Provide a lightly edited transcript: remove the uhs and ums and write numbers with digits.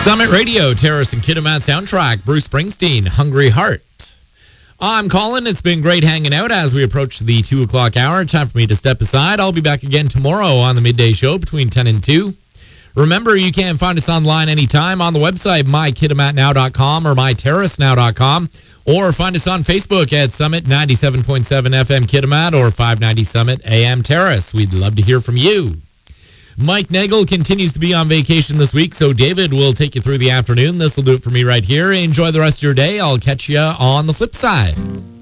Summit Radio, Terrace and Kitimat soundtrack, Bruce Springsteen, Hungry Heart. I'm Colin. It's been great hanging out as we approach the 2 o'clock hour. Time for me to step aside. I'll be back again tomorrow on the midday show between 10 and 2. Remember, you can find us online anytime on the website, mykitimatnow.com or myterracenow.com, or find us on Facebook at Summit 97.7 FM Kitimat or 590 Summit AM Terrace. We'd love to hear from you. Mike Nagel continues to be on vacation this week, so David will take you through the afternoon. This will do it for me right here. Enjoy the rest of your day. I'll catch you on the flip side.